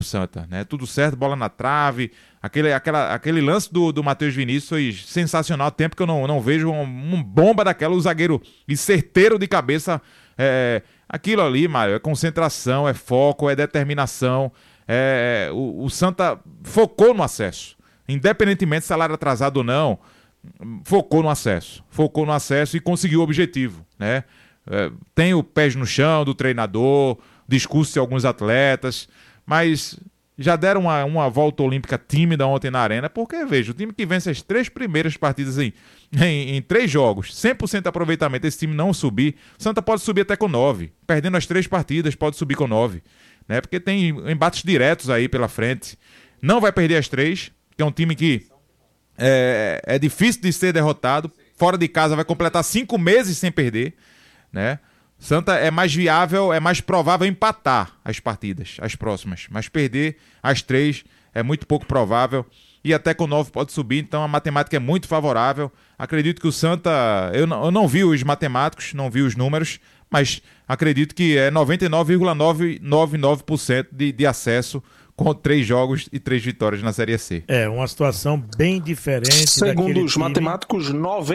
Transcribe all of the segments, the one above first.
Santa, né? Tudo certo, bola na trave, aquele lance do Matheus Vinícius foi sensacional, tempo que eu não vejo uma bomba daquela, o zagueiro e certeiro de cabeça, aquilo ali, Mário, é concentração, é foco, é determinação, o Santa focou no acesso, independentemente de salário atrasado ou não, focou no acesso e conseguiu o objetivo, né? Tem o pés no chão do treinador, discurso de alguns atletas, mas já deram uma volta olímpica tímida ontem na arena, porque, veja, o time que vence as 3 primeiras partidas em 3 jogos, 100% de aproveitamento, esse time não subir, o Santa pode subir até com 9, perdendo as 3 partidas pode subir com 9, né? Porque tem embates diretos aí pela frente, não vai perder as 3, que é um time que é difícil de ser derrotado, fora de casa vai completar 5 meses sem perder, né? Santa é mais viável, é mais provável empatar as partidas, as próximas. Mas perder as 3 é muito pouco provável. E até com 9 pode subir, então a matemática é muito favorável. Acredito que o Santa... Eu não vi os matemáticos, não vi os números, mas acredito que é 99,999% de acesso com 3 jogos e 3 vitórias na Série C. É uma situação bem diferente. Segundo os matemáticos,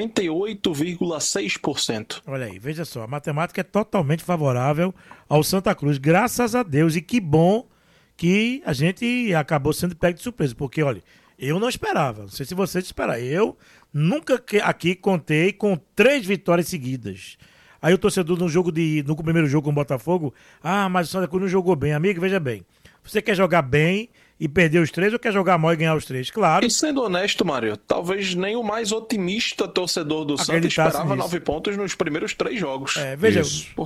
98,6%. Olha aí, veja só, a matemática é totalmente favorável ao Santa Cruz, graças a Deus, e que bom que a gente acabou sendo pego de surpresa, porque, olha, eu não esperava, não sei se vocês esperaram, eu nunca aqui contei com 3 vitórias seguidas. Aí o torcedor no primeiro jogo com o Botafogo, mas o Santa Cruz não jogou bem. Amigo, veja bem, você quer jogar bem e perder os 3 ou quer jogar mal e ganhar os 3? Claro. E sendo honesto, Mário, talvez nem o mais otimista torcedor do Santa esperava 9 pontos nos primeiros 3 jogos. Veja,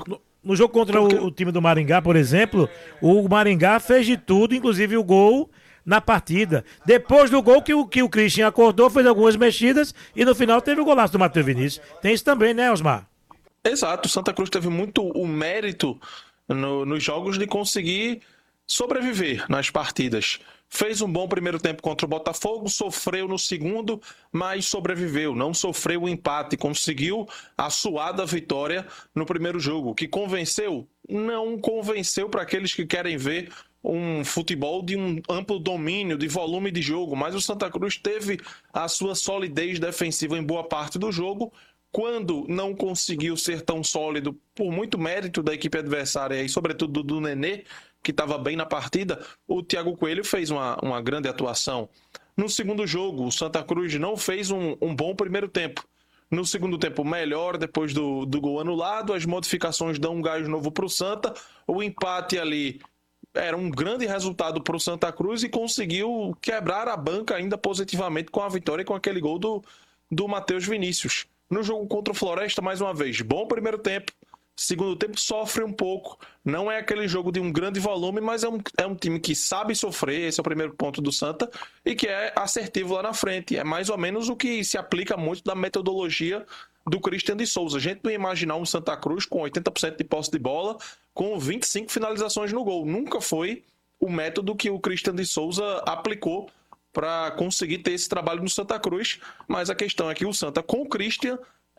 no jogo contra o time do Maringá, por exemplo, o Maringá fez de tudo, inclusive o gol na partida. Depois do gol que o Christian acordou, fez algumas mexidas e no final teve o golaço do Matheus Vinícius. Tem isso também, né, Osmar? Exato, o Santa Cruz teve muito o mérito nos jogos de conseguir sobreviver nas partidas. Fez um bom primeiro tempo contra o Botafogo, sofreu no segundo, mas sobreviveu. Não sofreu o empate, conseguiu a suada vitória no primeiro jogo. Que convenceu? Não convenceu para aqueles que querem ver um futebol de um amplo domínio, de volume de jogo. Mas o Santa Cruz teve a sua solidez defensiva em boa parte do jogo. Quando não conseguiu ser tão sólido, por muito mérito da equipe adversária e sobretudo do Nenê, que estava bem na partida, o Thiago Coelho fez uma grande atuação. No segundo jogo, o Santa Cruz não fez um bom primeiro tempo. No segundo tempo, melhor, depois do gol anulado, as modificações dão um gás novo para o Santa. O empate ali era um grande resultado para o Santa Cruz e conseguiu quebrar a banca ainda positivamente com a vitória e com aquele gol do Matheus Vinícius. No jogo contra o Floresta, mais uma vez, bom primeiro tempo. Segundo tempo sofre um pouco, não é aquele jogo de um grande volume, mas é um time que sabe sofrer, esse é o primeiro ponto do Santa, e que é assertivo lá na frente. É mais ou menos o que se aplica muito da metodologia do Christian de Souza. A gente não ia imaginar um Santa Cruz com 80% de posse de bola, com 25 finalizações no gol. Nunca foi o método que o Christian de Souza aplicou para conseguir ter esse trabalho no Santa Cruz, mas a questão é que o Santa, com o Christian,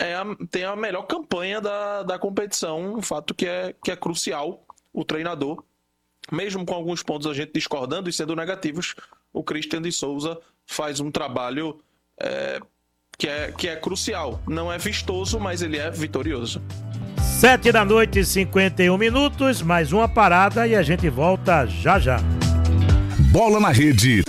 tem a melhor campanha da competição, um fato que é crucial. O treinador, mesmo com alguns pontos a gente discordando e sendo negativos, o Christian de Souza faz um trabalho que é crucial. Não é vistoso, mas ele é vitorioso. 7h51, mais uma parada e a gente volta já já. Bola na Rede.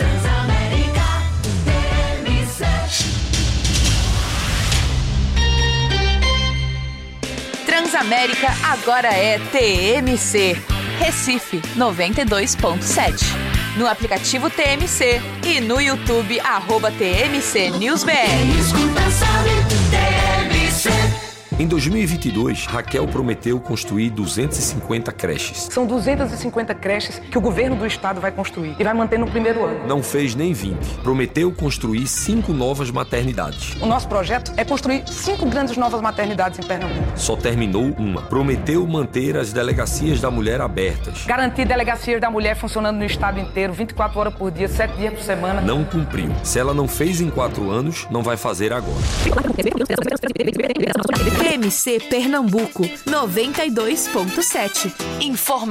Transamérica agora é TMC. Recife 92.7. No aplicativo TMC e no YouTube @TMC News BR. Escuta, sabe, TMC. Em 2022, Raquel prometeu construir 250 creches. São 250 creches que o governo do estado vai construir e vai manter no primeiro ano. Não fez nem 20. Prometeu construir 5 novas maternidades. O nosso projeto é construir 5 grandes novas maternidades em Pernambuco. Só terminou uma. Prometeu manter as delegacias da mulher abertas. Garantir delegacias da mulher funcionando no estado inteiro, 24 horas por dia, 7 dias por semana. Não cumpriu. Se ela não fez em 4 anos, não vai fazer agora. TMC Pernambuco 92.7. Informação